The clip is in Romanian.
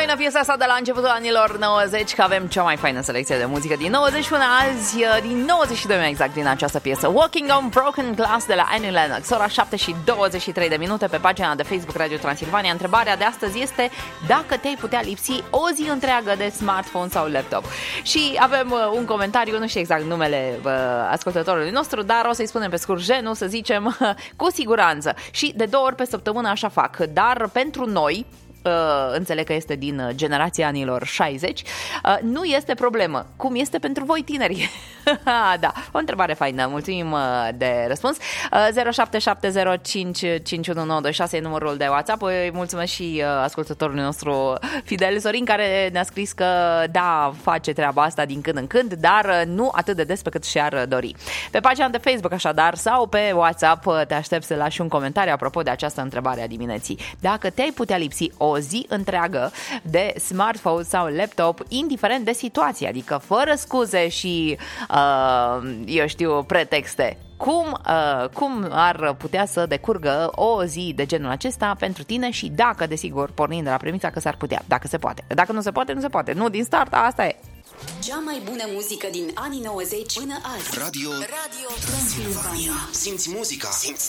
faină piesa asta de la începutul anilor 90, că avem cea mai faină selecție de muzică din 90 până azi, din 92 mai exact, din această piesă. Walking on Broken Glass de la Annie Lennox. Ora 7:23 pe pagina de Facebook Radio Transilvania. Întrebarea de astăzi este dacă te-ai putea lipsi o zi întreagă de smartphone sau laptop. Și avem un comentariu, nu știu exact numele ascultătorului nostru, dar o să-i spunem pe scurt genul, să zicem, cu siguranță. Și de 2 ori pe săptămână așa fac, dar pentru noi, înțeleg că este din generația anilor 60, nu este problemă. Cum este pentru voi tineri? Da, o întrebare faină. Mulțumim de răspuns. 0770551926 e numărul de WhatsApp. Îi mulțumesc și ascultătorului nostru Fidel Sorin, care ne-a scris că da, face treaba asta din când în când, dar nu atât de des pe cât și-ar dori. Pe pagina de Facebook așadar sau pe WhatsApp te aștept să lași un comentariu apropo de această întrebare a dimineții. Dacă te-ai putea lipsi o zi întreagă de smartphone sau laptop, indiferent de situație, adică fără scuze și eu știu, pretexte, cum ar putea să decurgă o zi de genul acesta pentru tine și dacă, desigur, pornind de la premisa că s-ar putea, dacă se poate. Dacă nu se poate, nu se poate. Nu din start, asta e. Cea mai bună muzică din anii 90 până azi. Radio Transilvania. Simți muzica, simți